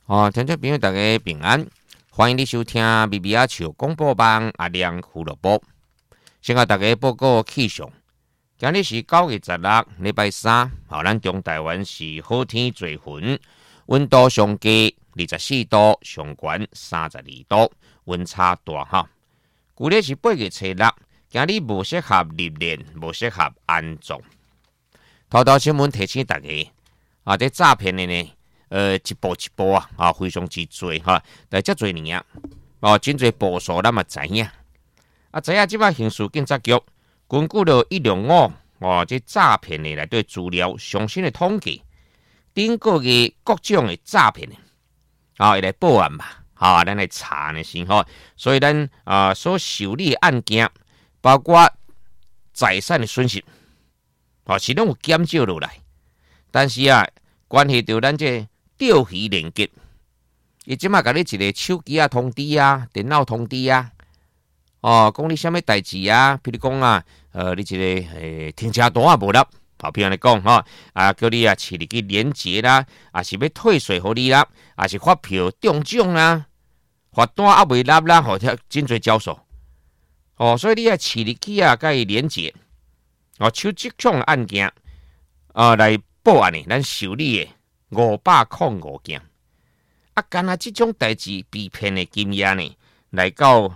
听众朋友大家平安，欢迎你收听米米亚球广播网阿亮胡萝卜。先甲大家报告气象，今日是9月16，礼拜三，咱中台湾是好天做云，温度上低24度，上悬32度，温差大哈。旧历是8月初6，今日无适合入殓，无适合安葬。头新闻提醒大家，这诈骗的呢？一步一步非常之多哈，但遮多年真侪步数咱嘛知影，知影即摆刑事警察局根据了105这诈骗的内底资料上新的统计，顶个月各种的诈骗会来报案嘛，咱来查呢是所以咱所受理的案件，包括财产的损失，是拢有减少落来，但是关系到咱这钓鱼连结，伊即马甲你一个手机通知电脑通知讲你啥物代志譬如讲你一个停车单无纳，譬如安尼讲叫你饲入去连结啦，是要退税互你啦，是发票中奖啦，罚单未纳啦，真侪招数所以你饲入去甲伊连结像即种案件来报案的，咱受理的505件，干即种代志被骗的金额呢，来到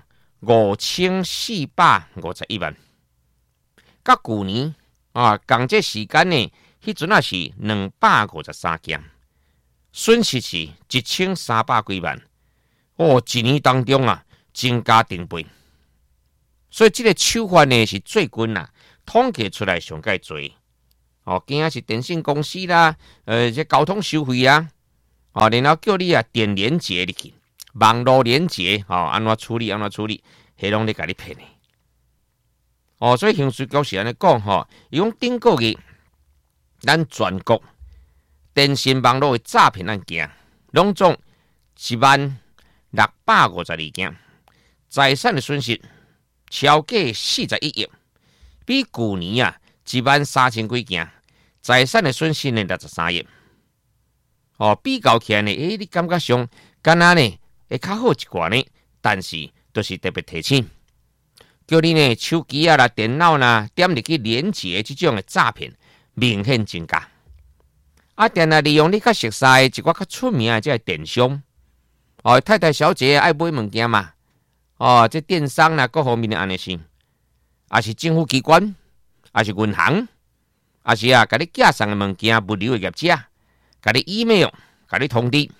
5451万。甲去年同这时间呢，迄阵是253件，损失是1300几万。一年当中增加定倍，所以这个手法呢是最近统计出来上介多。惊是电信公司啦，这交通收费然后叫你电连结入去，网络连结安怎处理，迄拢咧甲你骗的。所以刑事局是安尼讲伊讲顶个月咱全国电信网络的诈骗案件，拢总10652件，财产的损失超过41亿，比去年13000几件。财产的损失呢，63亿。比较起来呢，你感觉上敢若呢会较好一寡呢，但是都是特别提醒，叫你呢手机啦、电脑啦点入去连接这种的诈骗明显增加。定利用你较熟悉一寡较出名的这个电商，太太小姐爱买物件嘛，这电商啦各方面的安尼是，是政府机关，是银行。是甲你寄送的物件物流的业者，甲你 email， 甲你通知，你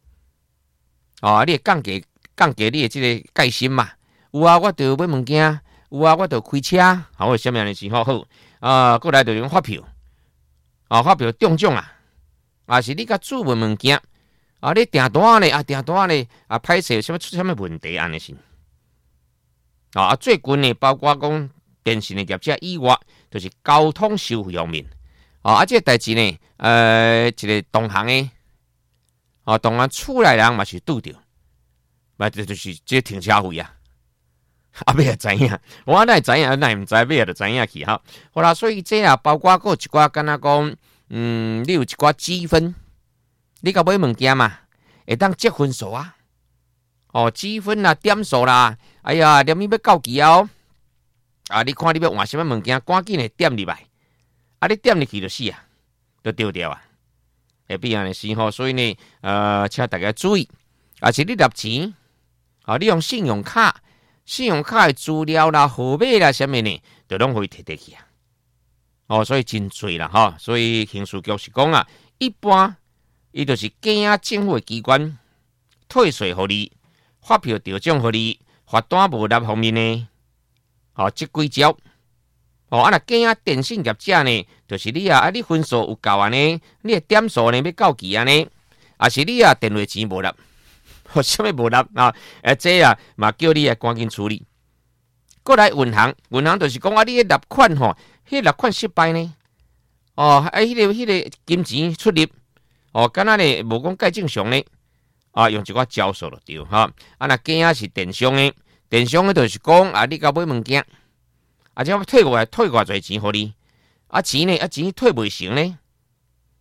会降低你的这个戒心嘛？有我就买物件，有我就开车，或者什么样的情况好，过来就用发票，发票中奖是你甲注文物件，你订单呢，歹势出什么问题安尼是，最近呢，包括讲电信的业者以外。就是交通收费方面，这个代志呢，一个同行的，同行厝内人嘛是拄着，这就是这停车费尾也知影，我哪会知影，哪会唔知，尾就知影去好啦，所以这包括个一寡，敢若讲，你有一寡积分，你甲买物件嘛，会当积分数积分啦、点数啦，念你要到期你看你要换什么物件，赶紧的点入来，你点入去就死就丢掉会变安尼是所以呢，请大家注意，是你纳钱，你用信用卡的资料啦、号码啦什么呢，就拢可以摕去所以真多啦所以刑事局是讲一般伊就是惊政府的机关退税互你，发票调奖互你，罚单无纳方面呢。这几招若惊电信业者呢，就是你你分数有够呢，你的点数呢要到期呢，是你电话钱无纳，什么无纳这嘛叫你赶紧处理。过来银行就是讲你的纳款迄纳款失败呢，迄个金钱出入敢若呢无讲介正常呢，用一寡招数就对若惊是电商的。电商的就是讲你甲买物件，这退偌济钱互你，钱呢钱退袂成呢，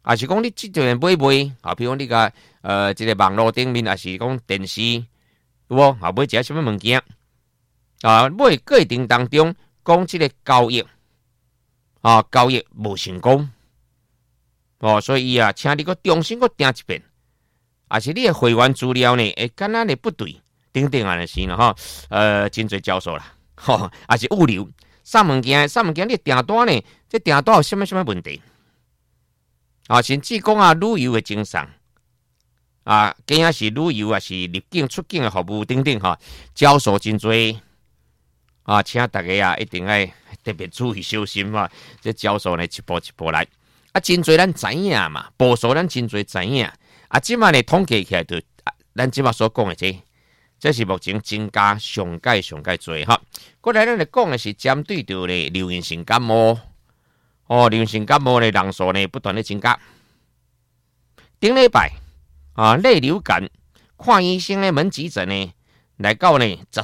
啊是讲你即阵买啊，比如讲你个即个网络顶面，也是讲电视，有无啊买一个什么物件啊？买过程当中讲即个交易啊，交易无成功哦，所以啊，请你个重新个订一遍，啊是你的会员资料呢，敢若呢不对，等等安尼是啦吼，真侪教授啦，吼，啊是物流送物件你订单呢，这订单有什么问题？啊，甚至讲啊，旅游的精神啊，竟然是旅游啊，是入境出境的服务等等哈，教授真多啊，请大家啊一定要特别注意小心啊！这教授呢一步一步来啊，真多咱知影嘛，步数咱真多知影啊，即马呢统计起来就咱即马所讲的这是目前增加上界多哈。过来咱来讲的是针对着咧流行性感冒。哦，流行性感冒的人数呢不断的增加。顶礼拜啊，类流感看医生的门急诊呢，来到呢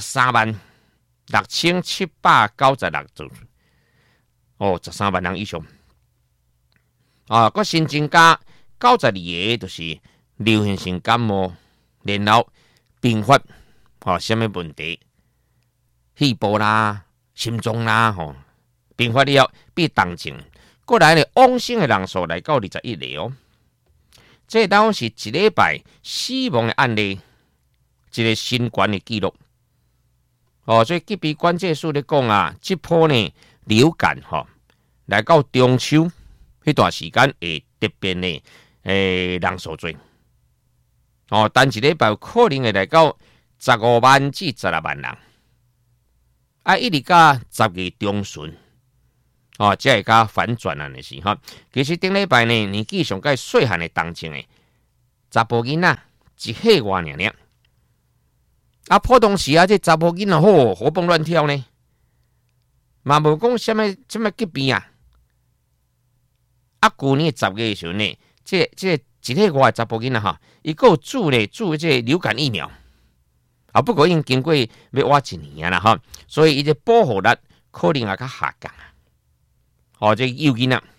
136796组。哦，13万人以上。啊，佮新增加92个，就是流行性感冒，然后并发什么问题，肺部啦、心脏啦，并发了比当前。过来呢，往生的人数来到21个哦。这当是一礼拜死亡的案例，一个新高的记录。哦，所以疾病管制署咧讲啊，这波呢流感来到中秋迄段时间会特别呢人数多。哦，单一礼拜有可能会来到15万至16万人。啊，一直到10月中旬。哦，这会甲反转啊，是哈。其实顶礼拜呢，年纪上介细汉的同情的查甫囡仔一岁外尔。啊，普通时啊，这查甫囡仔活蹦乱跳呢，嘛无讲什么疾病啊。啊，去年10月的时候呢，这一岁外的查甫囡仔伊个有注这流感疫苗啊，不过已经经过要活1年啦哈，所以伊这保护力可能也较下降。哦，这幼囡仔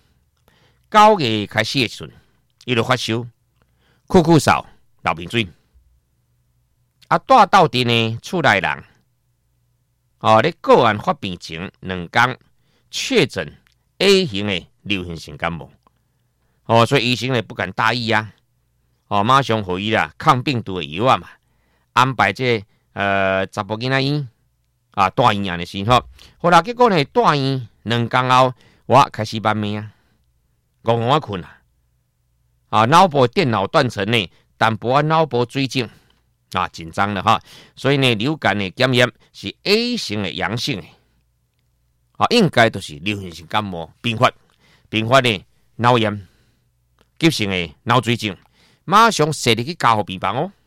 9月开始的时阵，伊就发烧、咳嗽、流鼻水。啊，带到伫呢厝内人，哦，咧个案发病前2天确诊 A 型的流行性感冒。哦，所以医生呢不敢大意啊，哦，马上给伊啦抗病毒的药啊嘛，安排这查甫囡仔医啊住院安尼先吼。后来结果呢住院2天后。我开始半暝啊，我困啊，脑部电脑断层呢，淡薄脑部水肿啊，紧张了哈，所以呢，流感的检验是 A 型的阳性的啊，应该都是流行性感冒并发呢脑炎、急性的脑水肿，马上设立去加护病房哦。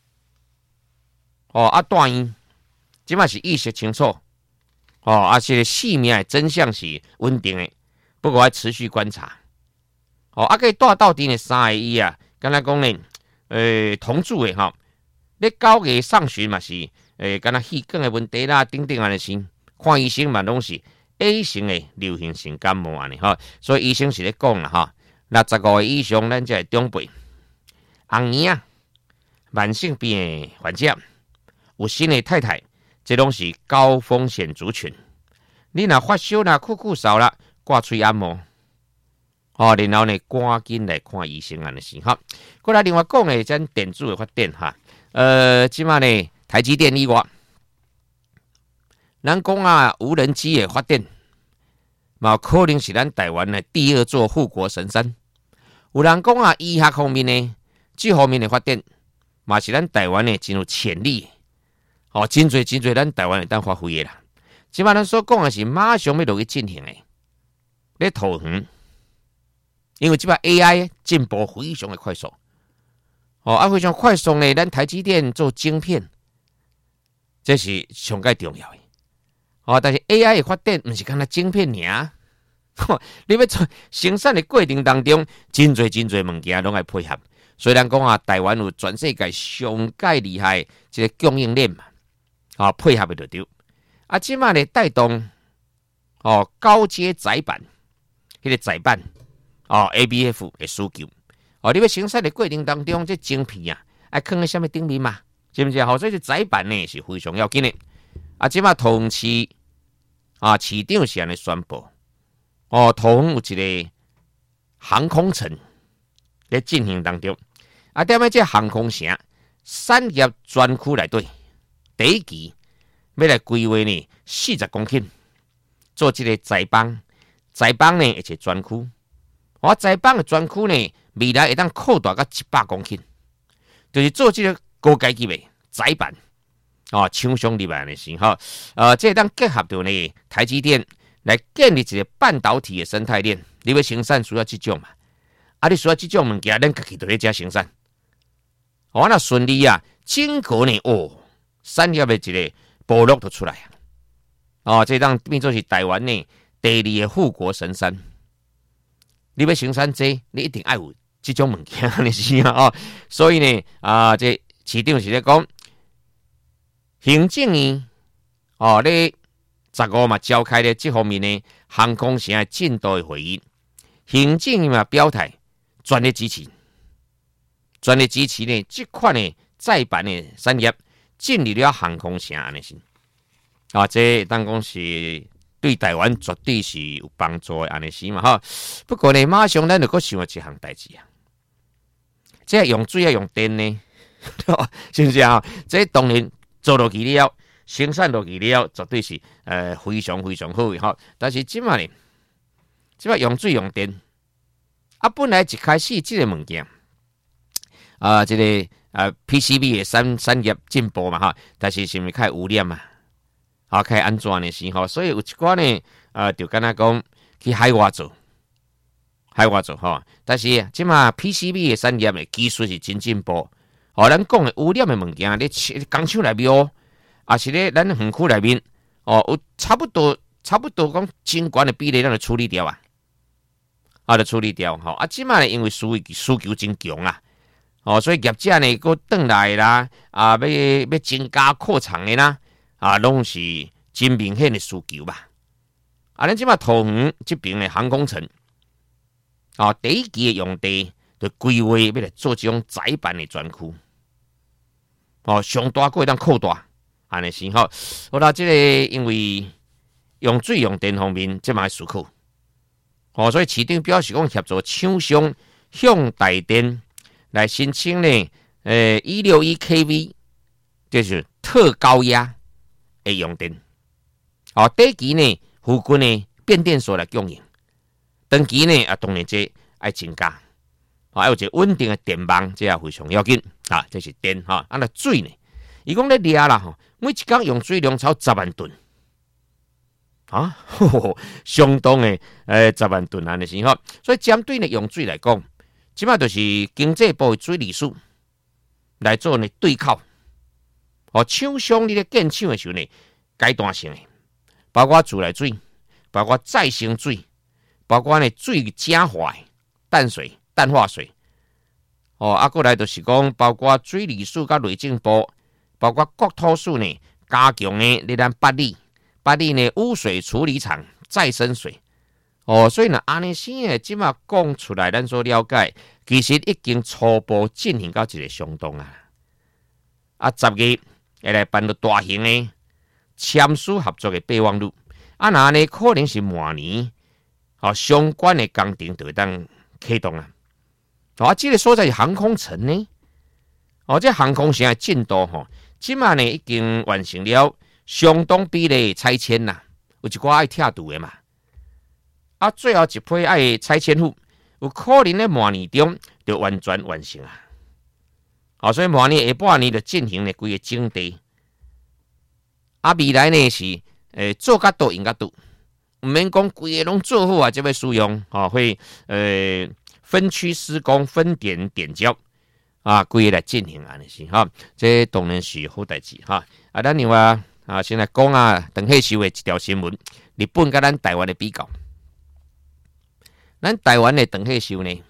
哦，啊，住院，即马是意识清楚。哦，而且性命的真相是稳定的，不过要持续观察。哦，可以带到底的3个医啊，刚才讲呢，同住的哈，你9月上旬嘛是，敢若气管的问题啦，等等安尼先，看医生嘛拢是 A 型的流行性感冒安尼哈，所以医生是咧讲啦哈，65岁以上咱才会长辈、红年啊、慢性病的患者、有新的太太。这拢是高风险族群。你若发烧啦、咳嗽啦、挂嘴按摩，哦，然后呢，赶紧来看医生安尼是哈。过来另外讲的，咱电子的发展哈，即马呢，台积电以外，咱讲啊，无人机的发展，嘛可能是咱台湾的第2座护国神山。有人讲啊，医学方面呢，这方面的发展，嘛是咱台湾的真有潜力。哦，真侪咱台湾会当发挥的啦。即摆咱所讲的是马上要落去进行的，咧投远，因为即摆 AI 进步非常的快速。哦，非常快速呢，咱台积电做晶片，这是上介重要的。哦，但是 AI 的发展不是干那晶片尔，你要做生产的过程当中，真侪物件拢要配合。虽然讲啊，台湾有全世界上介厉害这个供应链嘛。啊，配合的就对。啊，即马呢带动高阶载板，迄个载板 ABF 的需求。你要生产的过程当中，这晶片啊，爱放在什么顶面嘛？是不是？所以这载板呢是非常要紧的。即马同市市长是安尼宣布，桃园有一个航空城在进行当中。踮咧这航空城产业专区内底，第一期要来规划呢40公顷，做这个载板。载板呢，一个专区。载板的专区呢，未来会当扩大到100公顷，就是做这个高阶级的载板。厂商入来的时候，这当结合到呢台积电来建立一个半导体的生态链。你要生产需要这种嘛？你需要这种物件，咱自己就在这生产。那顺利啊，整个呢产业的一个部落就出来啊。这当变做是台湾呢第二个富国神山。你要生产这，你一定要有这种物件，你是啊。所以呢，这市长是在讲。行政院咧15嘛召开咧这方面呢航空城的进度的会议，行政院嘛表态全力支持，呢这款的载板的产业进入了航空城安尼是这当讲是对台湾绝对是有帮助的安尼是嘛不过呢，马上咱就搁想一项代志啊，这用水要用电呢，是不是啊？这当然。做落去了，生产落去了，绝对是非常非常好的但是即马用水用电本来一开始这个物件这个PCB 的产业进步嘛但是是毋是较污染嘛较安全的时所以有一寡呢就敢若讲去海外做但是即马 PCB 的产业的技术是真进步。咱讲的污染的物件，你工厂内面是咧咱园区内面有差不多讲真悬的比例，咱就处理掉就处理掉即卖呢，因为需求真强所以业者呢，佫转来啦要增加扩厂的啦拢是真明显的需求吧。咱即卖桃园这边的航空城第一期的用地。就规划要来做这种载板的专区，上大个当扩大，安尼是好啦，这个因为用水用电方面，这嘛需求，所以市长表示讲协助厂商向台电来申请呢，161 kV， 就是特高压的用电，第一期呢，附近呢变电所来供应，长期呢当然这要增加。还有一个稳定的电网，这也非常要紧这是电那水呢？伊讲咧掠啦每一天用水量超10万吨相当的10万吨安尼是所以针对呢用水来讲，即摆就是经济部的水利署来做呢对口厂商你咧建厂的时候呢，阶段性的，包括自来水，包括再生水，包括呢水正化淡水。淡化水过来就是讲，包括水利署甲内政部，包括国土署呢，加强呢，咱八里呢污水处理厂再生水所以呢，安尼先诶，即马讲出来，咱所了解，其实已经初步进行到一个相当10月会来办到大型的签署合作的备忘录那呢可能是明年相关的工程就会当启动这个所在是航空城呢。这航空城的进度即马呢已经完成了相当比例的拆迁有一寡爱拆除的嘛。最后一批爱拆迁户，有可能在明年中就完全完成所以明年下半年就进行了规个整地。未来呢是做甲倒用甲倒，毋免讲规个拢做好才要使用会分区施工、分点点交规个来进行安尼是这当然是好代志咱另外先来讲长岁秀的一条新闻，日本甲咱台湾的比较。咱台湾的长岁秀呢，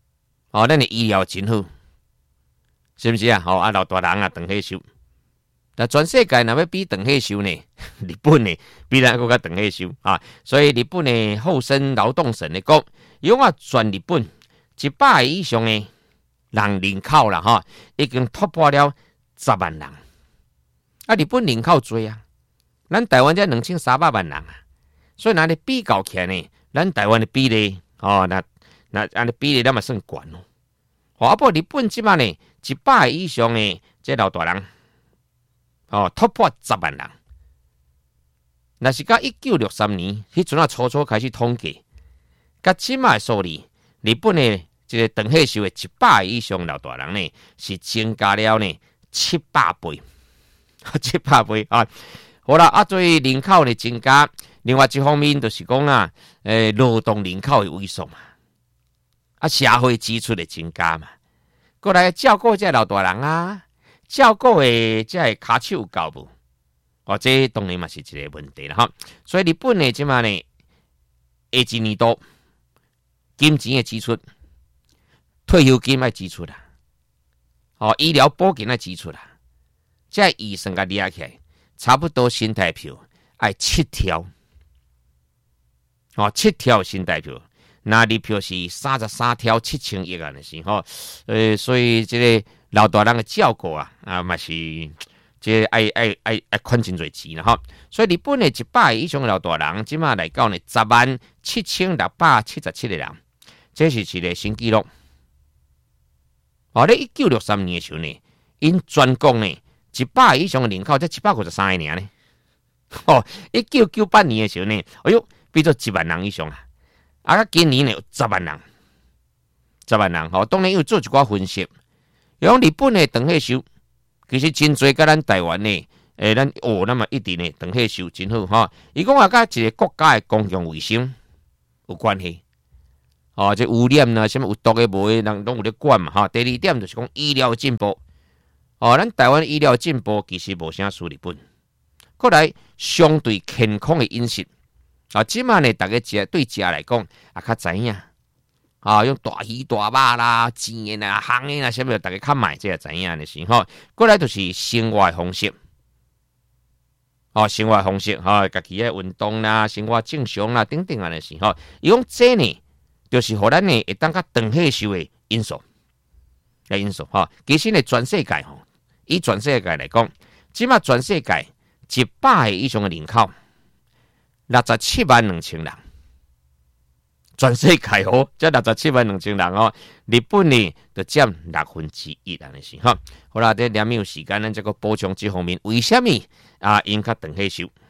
咱的医疗真好，是不是老大人长岁秀， 那全世界若要比长岁数呢，日本呢比咱更加长岁数啊。所以日本的厚生劳动省咧讲，伊讲全日本100以上的人口啦，哈，已经突破了10万人。啊，日本人口多啊，咱台湾才2300万人啊，所以若咧比较起来呢，咱台湾的比例，哦，那安尼比例咱嘛算悬咯。啊，不过日本即摆呢，100以上的这老大人，哦，突破10万人。那是到1963年，迄阵啊初开始统计，甲即摆数字，日本的这个长岁数的100以上老大人呢，是增加了呢700倍，700倍啊！好啦，啊，所以人口的增加，另外一方面就是讲啊，劳动人口的萎缩嘛，啊，社会支出的增加嘛，过来照顾这老大人啊，照顾的这骹手有够无？哦，这当然嘛是一个问题啦哈。所以日本呢，即嘛呢，下一年度金钱的支出，退休金要支出啦，哦，医疗保健要支出啦，这预算甲列起来，差不多新台票要7条，哦，7条新台票，那日票是33条7000亿啊，是吼，所以这个老大人的照顾啊，嘛是。这爱款真侪钱啦吼，所以日本的100以上的老大人，即马来讲呢，107677个人，这是一个新纪录。哦，咧1963年的时候呢，因全国呢100以上的人口才753个人呢。哦，1998年的时候呢，哎呦，变做1万人以上啊！啊，今年呢有10万人，10万人吼，当然有做一寡分析，用日本的长岁数。其实真侪，甲咱台湾呢，咱那么一定呢，长岁数真好哈。伊讲甲一个国家的公共卫生有关系，哦，这污染啦，什么有毒的无的，人拢有咧管嘛哈。第二点就是讲医疗进步，哦，咱台湾医疗进步其实无啥输日本。过来相对健康的饮食，啊，即马呢，大家对食来讲也较知影。啊，用大鱼大肉啦、煎的啦、烘的啦，什么大家较买这个知影的是吼。过来就是生活方式，哦，生活方式哈，家己的运动啦、生活正常啦等等啊的是吼。伊讲这呢，就是互咱呢会当较长岁数的因素，哈。其实呢，全世界吼，以全世界来讲，即马全世界100以上的人口，672000人。全世界哦，这672000人哦，日本呢就占1/6安尼是哈。好啦，这2秒时间，咱这个补充这方面，为什么啊？因较长岁数？